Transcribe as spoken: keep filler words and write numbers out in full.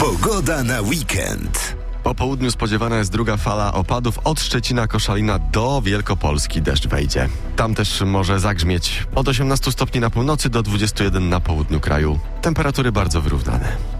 Pogoda na weekend. Po południu spodziewana jest druga fala opadów. Od Szczecina, Koszalina do Wielkopolski deszcz wejdzie. Tam też może zagrzmieć od osiemnastu stopni na północy do dwudziestu jeden na południu kraju. Temperatury bardzo wyrównane.